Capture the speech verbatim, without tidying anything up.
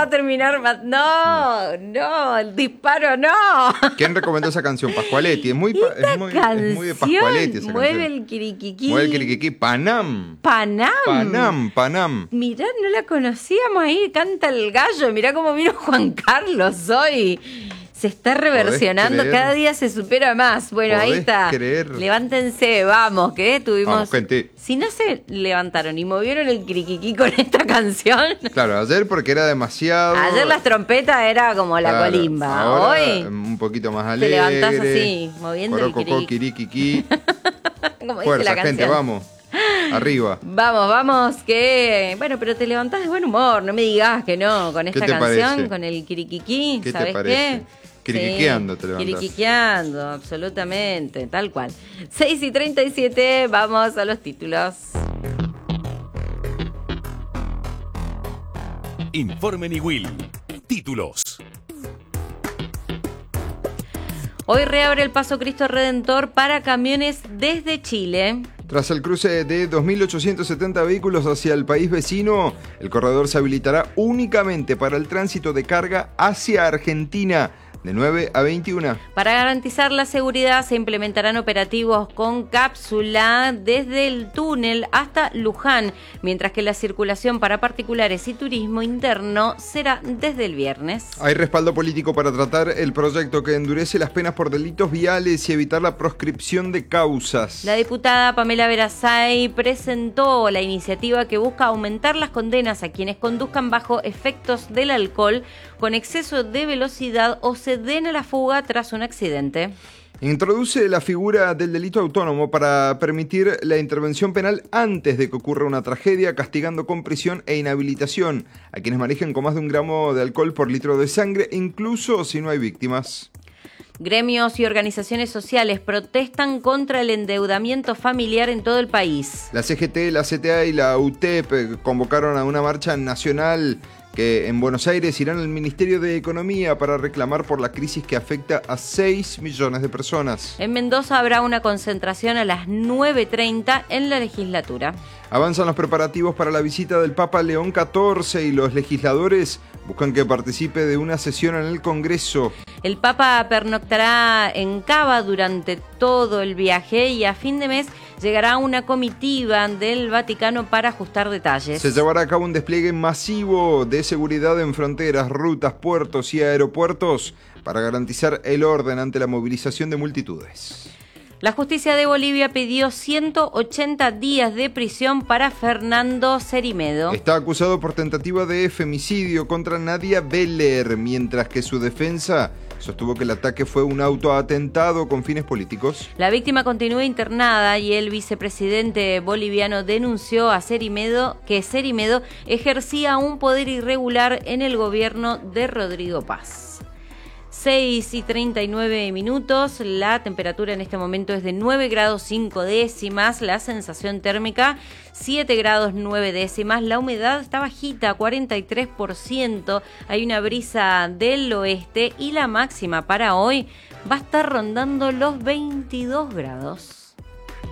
va a terminar... No, no, el disparo no. ¿Quién recomendó esa canción? Pascualetti. Es muy, es muy, es muy de Pascualetti esa mueve canción. el kiriquiquí. Mueve el kiriquiquí. Panam. Panam. Panam, Panam. Mirá, no la conocíamos ahí, canta el gallo. Mirá cómo vino Juan Carlos hoy. Se está reversionando, cada día se supera más. Bueno, ahí está. Creer? Levántense, vamos, que tuvimos... Vamos, gente. Si no se levantaron y movieron el kiriquiquí con esta canción... Claro, ayer porque era demasiado... Ayer las trompetas era como la claro, colimba. Ahora, Hoy... un poquito más te alegre. Te levantás así, moviendo Coroco, el kiriquiquí. Como dice Fuerza, la gente, vamos. Arriba. Vamos, vamos, que... Bueno, pero te levantás de buen humor, no me digas que no, con esta canción, parece? con el kiriquiquí, ¿Qué ¿sabes te parece? qué? Quiriquiqueando, sí, te levantás. Quiriquiqueando, absolutamente, tal cual. seis y treinta y siete, vamos a los títulos. Informe Will. Títulos. Hoy reabre el Paso Cristo Redentor para camiones desde Chile. Tras el cruce de dos mil ochocientos setenta vehículos hacia el país vecino, el corredor se habilitará únicamente para el tránsito de carga hacia Argentina, de nueve a veintiuna. Para garantizar la seguridad se implementarán operativos con cápsula desde el túnel hasta Luján, mientras que la circulación para particulares y turismo interno será desde el viernes. Hay respaldo político para tratar el proyecto que endurece las penas por delitos viales y evitar la proscripción de causas. La diputada Pamela Verasay presentó la iniciativa que busca aumentar las condenas a quienes conduzcan bajo efectos del alcohol, con exceso de velocidad o se den a la fuga tras un accidente. Introduce la figura del delito autónomo para permitir la intervención penal antes de que ocurra una tragedia, castigando con prisión e inhabilitación a quienes manejen con más de un gramo de alcohol por litro de sangre, incluso si no hay víctimas. Gremios y organizaciones sociales protestan contra el endeudamiento familiar en todo el país. La C G T, la C T A y la U T E P convocaron a una marcha nacional que en Buenos Aires irán al Ministerio de Economía para reclamar por la crisis que afecta a seis millones de personas. En Mendoza habrá una concentración a las nueve treinta en la legislatura. Avanzan los preparativos para la visita del Papa León catorce y los legisladores buscan que participe de una sesión en el Congreso. El Papa pernoctará en Cava durante todo el viaje y a fin de mes llegará una comitiva del Vaticano para ajustar detalles. Se llevará a cabo un despliegue masivo de seguridad en fronteras, rutas, puertos y aeropuertos para garantizar el orden ante la movilización de multitudes. La justicia de Bolivia pidió ciento ochenta días de prisión para Fernando Cerimedo. Está acusado por tentativa de femicidio contra Nadia Beller, mientras que su defensa sostuvo que el ataque fue un autoatentado con fines políticos. La víctima continúa internada y el vicepresidente boliviano denunció a Cerimedo que Cerimedo ejercía un poder irregular en el gobierno de Rodrigo Paz. seis y treinta y nueve minutos, la temperatura en este momento es de nueve grados cinco décimas, la sensación térmica siete grados nueve décimas, la humedad está bajita, cuarenta y tres por ciento, hay una brisa del oeste y la máxima para hoy va a estar rondando los veintidós grados.